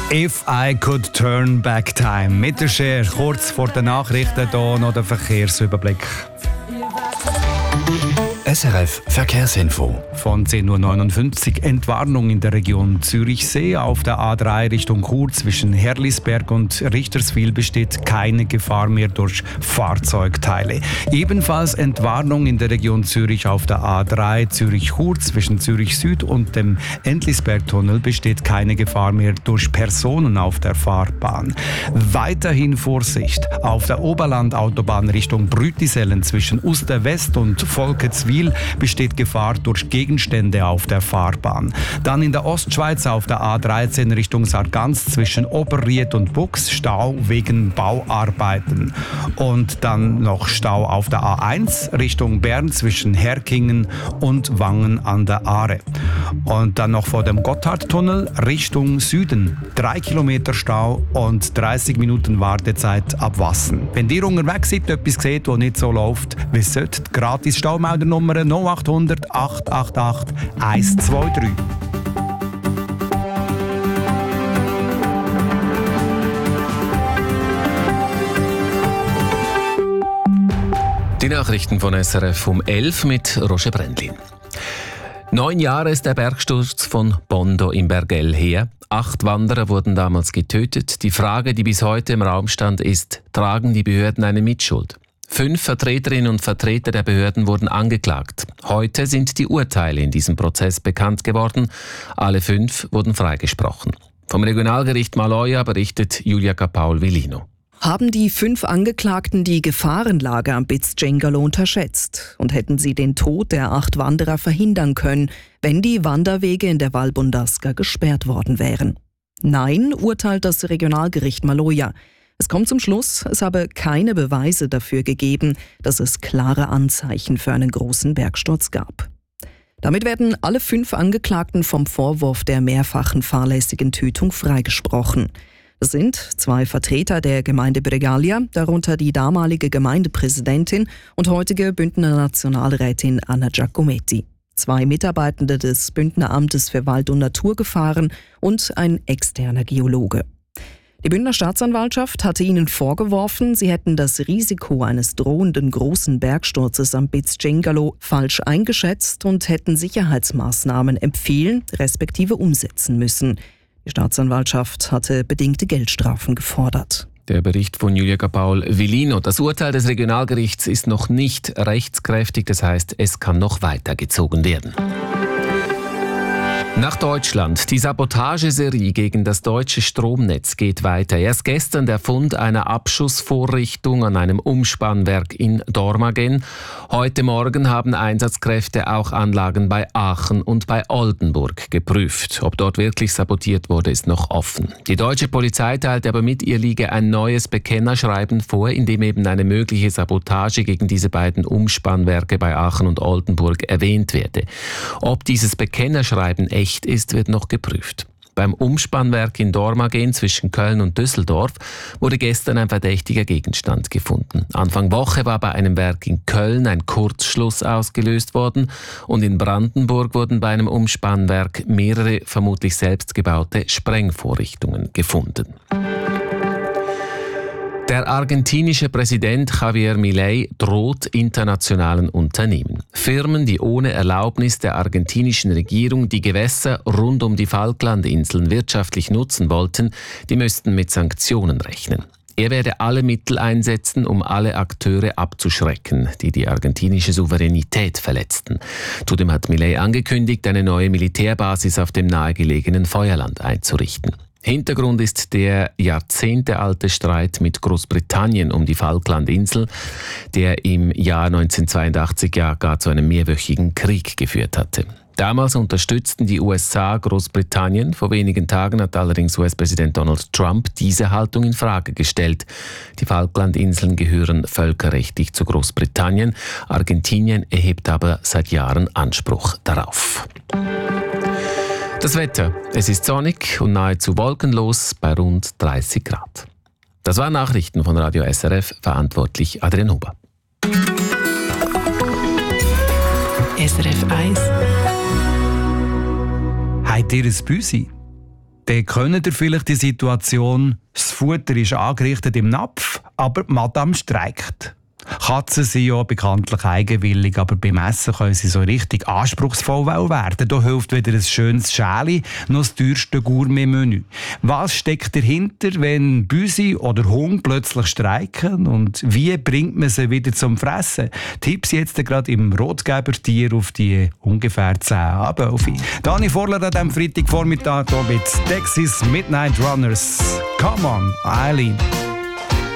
If I could turn back time. Mit der Cher, kurz vor den Nachrichten hier noch der Verkehrsüberblick. SRF Verkehrsinfo. Von 10.59 Uhr Entwarnung in der Region Zürichsee. Auf der A3 Richtung Chur zwischen Herlisberg und Richterswil besteht keine Gefahr mehr durch Fahrzeugteile. Ebenfalls Entwarnung in der Region Zürich auf der A3 Zürich-Chur zwischen Zürich Süd und dem Entlisbergtunnel besteht keine Gefahr mehr durch Personen auf der Fahrbahn. Weiterhin Vorsicht auf der Oberlandautobahn Richtung Brütisellen zwischen Uster West und Volketswil besteht Gefahr durch Gegenstände auf der Fahrbahn. Dann in der Ostschweiz auf der A13 Richtung Sargans zwischen Oberried und Bux Stau wegen Bauarbeiten. Und dann noch Stau auf der A1 Richtung Bern zwischen Herkingen und Wangen an der Aare. Und dann noch vor dem Gotthardtunnel Richtung Süden 3 Kilometer Stau und 30 Minuten Wartezeit ab Wassen. Wenn ihr unterwegs seid, etwas seht, das nicht so läuft, wie es sollte, gratis Staumeldernummer 0800 888 123. Die Nachrichten von SRF um 11 mit Roger Brändlin. 9 Jahre ist der Bergsturz von Bondo im Bergell her. 8 Wanderer wurden damals getötet. Die Frage, die bis heute im Raum stand, ist, tragen die Behörden eine Mitschuld? 5 Vertreterinnen und Vertreter der Behörden wurden angeklagt. Heute sind die Urteile in diesem Prozess bekannt geworden. Alle 5 wurden freigesprochen. Vom Regionalgericht Maloja berichtet Julia Capaul-Villino. Haben die 5 Angeklagten die Gefahrenlage am Bicjengalo unterschätzt und hätten sie den Tod der 8 Wanderer verhindern können, wenn die Wanderwege in der Val Bondasca gesperrt worden wären? Nein, urteilt das Regionalgericht Maloja. Es kommt zum Schluss, es habe keine Beweise dafür gegeben, dass es klare Anzeichen für einen großen Bergsturz gab. Damit werden alle 5 Angeklagten vom Vorwurf der mehrfachen fahrlässigen Tötung freigesprochen. Das sind 2 Vertreter der Gemeinde Bregaglia, darunter die damalige Gemeindepräsidentin und heutige Bündner Nationalrätin Anna Giacometti, 2 Mitarbeitende des Bündner Amtes für Wald- und Naturgefahren und ein externer Geologe. Die Bündner Staatsanwaltschaft hatte ihnen vorgeworfen, sie hätten das Risiko eines drohenden großen Bergsturzes am Bicjengalo falsch eingeschätzt und hätten Sicherheitsmaßnahmen empfehlen respektive umsetzen müssen. Die Staatsanwaltschaft hatte bedingte Geldstrafen gefordert. Der Bericht von Julia Capaul-Villino. Das Urteil des Regionalgerichts ist noch nicht rechtskräftig, das heißt, es kann noch weitergezogen werden. Nach Deutschland. Die Sabotageserie gegen das deutsche Stromnetz geht weiter. Erst gestern der Fund einer Abschussvorrichtung an einem Umspannwerk in Dormagen. Heute Morgen haben Einsatzkräfte auch Anlagen bei Aachen und bei Oldenburg geprüft. Ob dort wirklich sabotiert wurde, ist noch offen. Die deutsche Polizei teilte aber mit, ihr liege ein neues Bekennerschreiben vor, in dem eben eine mögliche Sabotage gegen diese beiden Umspannwerke bei Aachen und Oldenburg erwähnt werde. Ob dieses Bekennerschreiben echt ist, wird noch geprüft. Beim Umspannwerk in Dormagen zwischen Köln und Düsseldorf wurde gestern ein verdächtiger Gegenstand gefunden. Anfang Woche war bei einem Werk in Köln ein Kurzschluss ausgelöst worden und in Brandenburg wurden bei einem Umspannwerk mehrere vermutlich selbstgebaute Sprengvorrichtungen gefunden. Der argentinische Präsident Javier Milei droht internationalen Unternehmen. Firmen, die ohne Erlaubnis der argentinischen Regierung die Gewässer rund um die Falklandinseln wirtschaftlich nutzen wollten, die müssten mit Sanktionen rechnen. Er werde alle Mittel einsetzen, um alle Akteure abzuschrecken, die die argentinische Souveränität verletzten. Zudem hat Milei angekündigt, eine neue Militärbasis auf dem nahegelegenen Feuerland einzurichten. Hintergrund ist der jahrzehntealte Streit mit Großbritannien um die Falklandinsel, der im Jahr 1982 ja gar zu einem mehrwöchigen Krieg geführt hatte. Damals unterstützten die USA Großbritannien. Vor wenigen Tagen hat allerdings US-Präsident Donald Trump diese Haltung in Frage gestellt. Die Falklandinseln gehören völkerrechtlich zu Großbritannien. Argentinien erhebt aber seit Jahren Anspruch darauf. Das Wetter. Es ist sonnig und nahezu wolkenlos bei rund 30 Grad. Das waren Nachrichten von Radio SRF, verantwortlich Adrian Huber. SRF 1. Habt ihr ein Büsi? dann kennt ihr vielleicht die Situation, das Futter ist angerichtet im Napf, aber die Madame streikt. Katzen sind ja bekanntlich eigenwillig, aber beim Essen können sie so richtig anspruchsvoll werden. Da hilft weder ein schönes Schäli noch das teuerste Gourmet-Menü. Was steckt dahinter, wenn Büsi oder Hund plötzlich streiken? Und wie bringt man sie wieder zum Fressen? Tipps jetzt gerade im Rotgebertier auf die ungefähr 10 Abwölfe. Dani Vorler an diesem Freitagvormittag hier mit Texas Midnight Runners. Come on, Eileen.